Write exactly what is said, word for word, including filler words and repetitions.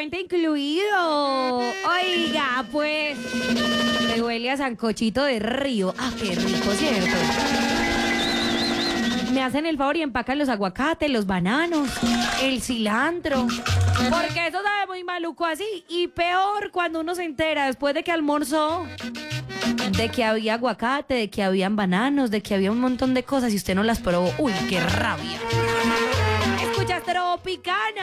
cuenta incluido. Oiga, pues, me huele a sancochito de río. Ah, qué rico, ¿cierto? Me hacen el favor y empacan los aguacates, los bananos, el cilantro. Porque eso sabe muy maluco así. Y peor cuando uno se entera después de que almorzó de que había aguacate, de que habían bananos, de que había un montón de cosas y usted no las probó. Uy, qué rabia. Escuchas Tropicana.